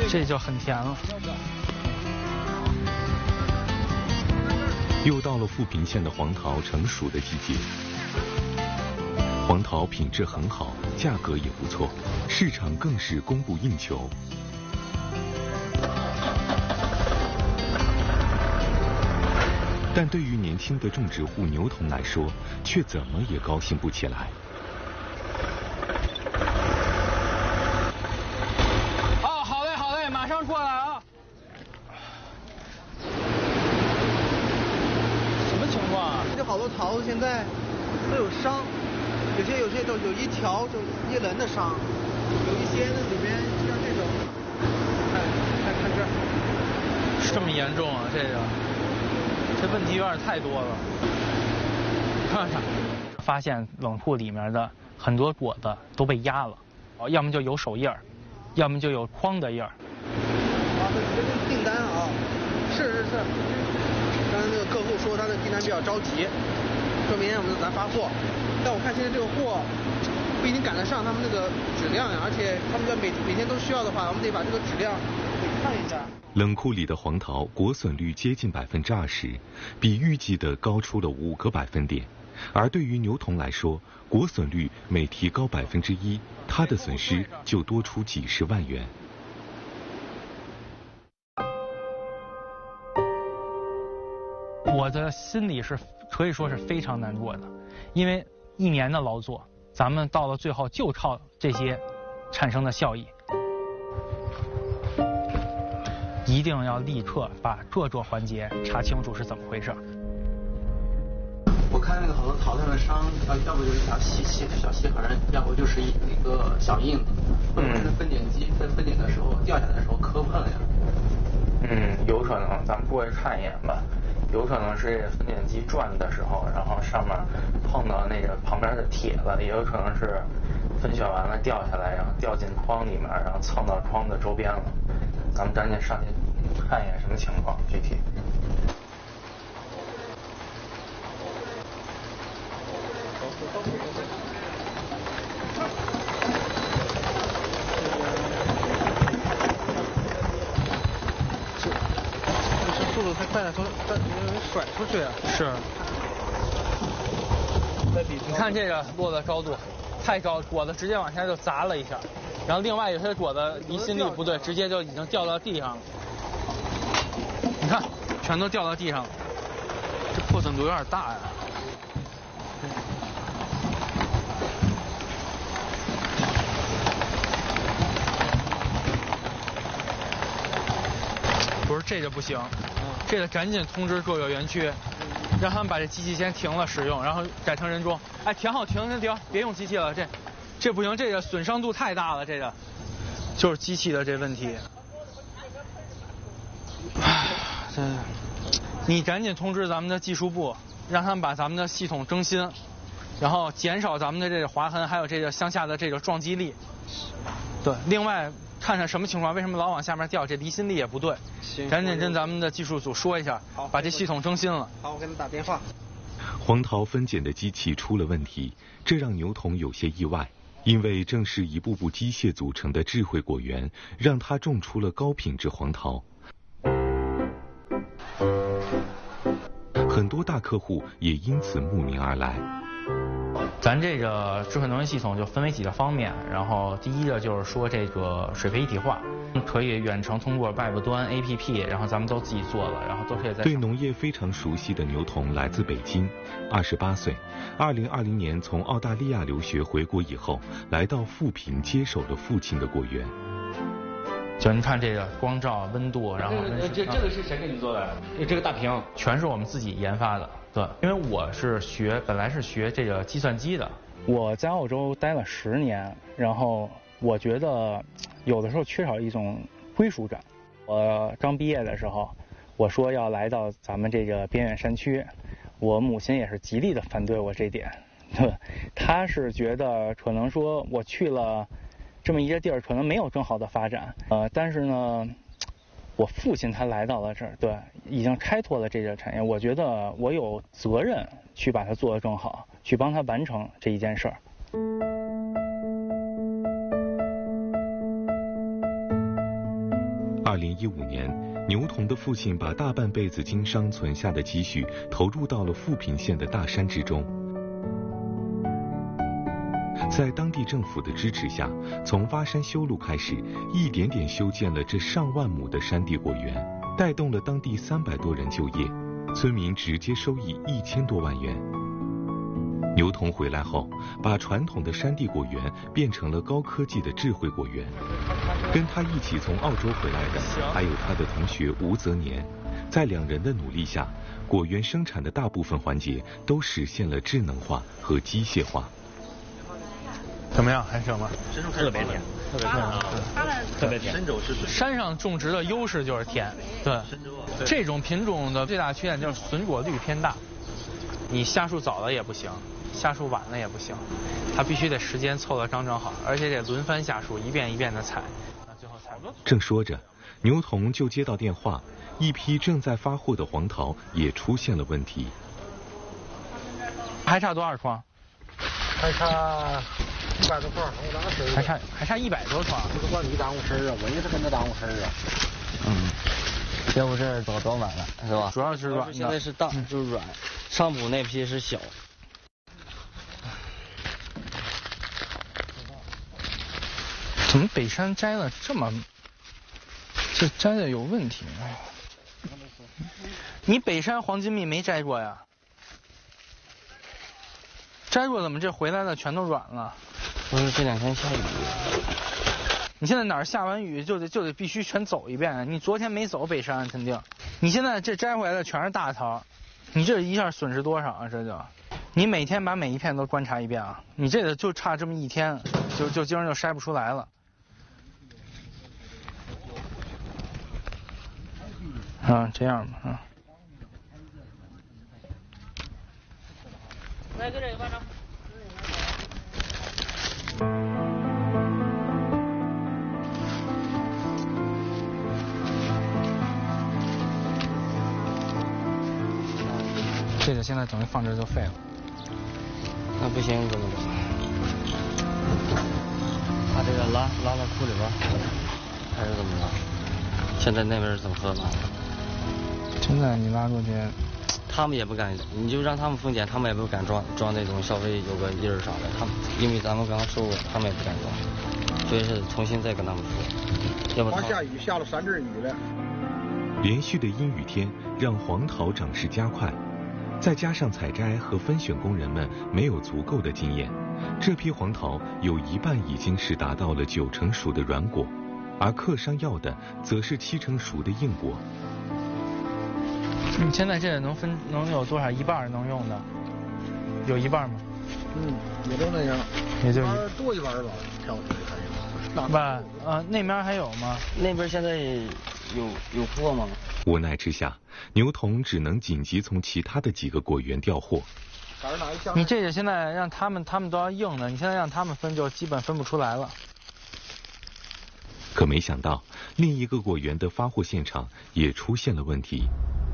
这就很甜了。 又到了富平县的黄桃成熟的季节，黄桃品质很好，价格也不错，市场更是供不应求。但对于年轻的种植户牛童来说，却怎么也高兴不起来。 哦，好嘞，好嘞，马上过来啊！什么情况啊？ 这好多桃子现在都有伤，有些都有一条就一轮的伤，有一些那里面像这种，看这儿， 这么严重啊？这问题有点太多了。看看，发现冷库里面的很多果子都被压了，要么就有手印儿，要么就有框的印儿。 啊，这是订单啊，是。刚才那个客户说他的订单比较着急，说明天我们咱发货。但我看现在这个货不一定赶得上他们那个质量呀，而且他们要每天都需要的话，我们得把这个质量给看一下。 冷库里的黄桃果损率接近20%，比预计的高出了5个百分点。而对于牛童来说，果损率每提高1%，他的损失就多出几十万元。 我的心里是可以说是非常难过的，因为1年的劳作，咱们到了最后就靠这些产生的效益。一定要立刻把各个环节查清楚是怎么回事。 我看那个好多桃子上的伤，要不就是一条小细痕，要不就是一个小印子，或者是分拣机在分拣的时候掉下来的时候磕碰了呀。 有可能，咱们过去看一眼吧。有可能是分拣机转的时候，然后上面碰到那个旁边的铁了，也有可能是分选完了掉下来，然后掉进筐里面，然后蹭到筐的周边了。咱们赶紧上去看一眼什么情况具体。 速度太快了，从甩出去啊！ 是。你看这个落的高度太高，果子直接往下就砸了一下，然后另外有些果子离心力不对，直接就已经掉到地上了。你看，全都掉到地上了，这破损度有点大呀。不是，这个不行，这个赶紧通知各个园区，让他们把这机器先停了使用，然后改成人工。哎，停好，停，别用机器了，这不行，这个损伤度太大了，这个就是机器的这问题。你赶紧通知咱们的技术部，让他们把咱们的系统更新，然后减少咱们的这个划痕，还有这个向下的这个撞击力。对，另外看看什么情况，为什么老往下面掉，这离心力也不对。行，赶紧跟咱们的技术组说一下，好，把这系统更新了。 好，我给他们打电话。 黄桃分拣的机器出了问题，这让牛童有些意外，因为正是一步步机械组成的智慧果园，让他种出了高品质黄桃。很多大客户也因此慕名而来。 咱这个智慧农业系统就分为几个方面，然后第一个就是说这个水培一体化，可以远程通过外部端 APP， 然后咱们都自己做了，然后都可以在。 对农业非常熟悉的牛童来自北京，28岁，2020年从澳大利亚留学回国以后，来到富平接手了父亲的果园。 就你看这个光照、温度，然后这个是谁给你做的？这个大屏全是我们自己研发的。对，因为我是本来是学这个计算机的。 我在澳洲待了10年，然后我觉得有的时候缺少一种归属感。我刚毕业的时候，我说要来到咱们这个边远山区，我母亲也是极力的反对我这点。对，她是觉得可能说我去了这么一个地儿，可能没有更好的发展。但是呢，我父亲他来到了这儿，对，已经开拓了这个产业，我觉得我有责任去把它做得更好，去帮他完成这一件事儿。 2015年，牛童的父亲把大半辈子经商存下的积蓄投入到了富平县的大山之中。在当地政府的支持下，从挖山修路开始，一点点修建了这上万亩的山地果园，带动了当地300多人就业，村民直接收益1000多万元。牛童回来后，把传统的山地果园变成了高科技的智慧果园。跟他一起从澳洲回来的还有他的同学吴泽年，在2人的努力下，果园生产的大部分环节都实现了智能化和机械化。 怎么样？还行吗？ 特别甜，特别甜。 山上种植的优势就是甜，对。这种品种的最大缺点就是损果率偏大，你下树早了也不行，下树晚了也不行，它必须得时间凑得刚正好，而且得轮番下树，一遍一遍的采，那最后采不。 正说着，牛童就接到电话，一批正在发货的黄桃也出现了问题。 还差多少筐？ 还差100多筐，我当时还差100多筐。 不是管你耽误事啊，我也是跟着耽误事啊。 要不这多满了是吧？ 主要是软的， 现在是大就是软，上补那批是小。 怎么北山摘了这么，这摘的有问题？你北山黄金蜜没摘过呀？摘过怎么这回来的全都软了？ 不是这2天下雨。 你现在哪儿下完雨就得必须全走一遍，你昨天没走北山肯定。你现在这摘回来的全是大桃，你这一下损失多少啊？这就，你每天把每一片都观察一遍啊！你这个就差这么1天，就今儿就筛不出来了。啊，这样吧啊。 来，搁这个班长。 这个现在等于放这就废了。 那不行怎么办？把这个拉到库里边，还是怎么着？现在那边怎么喝了？ 现在你拉过去， 他们也不敢，你就让他们封检，他们也不敢装那种稍微有个印儿啥的，他们因为咱们刚刚收过，他们也不敢装，所以是重新再跟他们说，要不他下雨下了3阵雨了。 连续的阴雨天让黄桃长势加快，再加上采摘和分选工人们没有足够的经验，这批黄桃有1半已经是达到了9成熟的软果，而客商要的则是7成熟的硬果。 你现在这能有多少？1半能用的，有1半吗？ 也就那样， 也就多1半吧，挑起来吧，那边还有吗？ 那边现在有货吗？ 无奈之下，牛童只能紧急从其他的几个果园调货。 你这个现在让他们都要硬的，你现在让他们分就基本分不出来了。 可没想到，另一个果园的发货现场也出现了问题。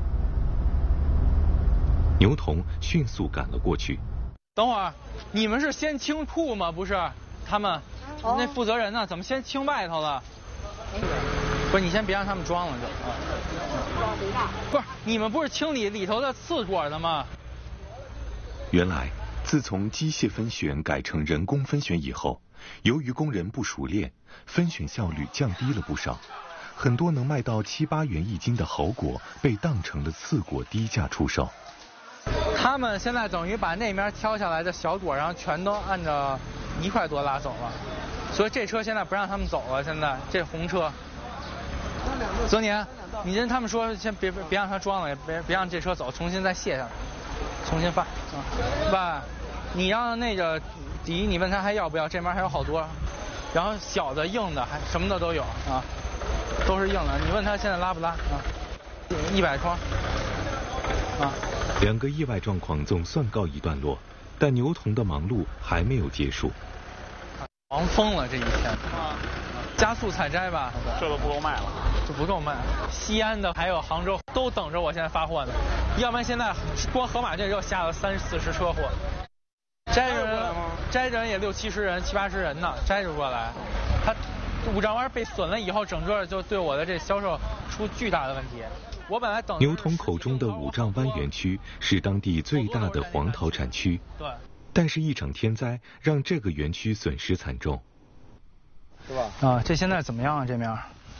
牛童迅速赶了过去。 等会儿，你们是先清库吗？不是，他们那负责人呢？怎么先清外头了？不是，你先别让他们装了就。不是，你们不是清理里头的刺果的吗？ 原来，自从机械分选改成人工分选以后，由于工人不熟练，分选效率降低了不少。很多能卖到7、8元1斤的好果被当成了刺果低价出售。 他们现在等于把那边挑下来的小果，然后全都按照1块多拉走了，所以这车现在不让他们走了。现在这红车，泽年，你跟他们说，先别让他装了，别让这车走，重新再卸下来，重新发。吧，你让那个第一，你问他还要不要，这边还有好多，然后小的、硬的，还什么的都有啊，都是硬的。你问他现在拉不拉啊？100筐啊。 2个意外状况总算告一段落，但牛童的忙碌还没有结束。 忙疯了这一天，加速采摘吧， 这都不够卖了， 这不够卖。西安的还有杭州都等着我现在发货呢，要不然现在光河马这就下了30、40车货。摘着人也60、70人、70、80人呢，摘着过来。 五张湾被损了以后，整个就对我的这销售出巨大的问题。我本来等牛童口中的五丈湾园区是当地最大的黄桃产区， 对， 但是一场天灾让这个园区损失惨重。 是吧？啊，这现在怎么样啊？这面？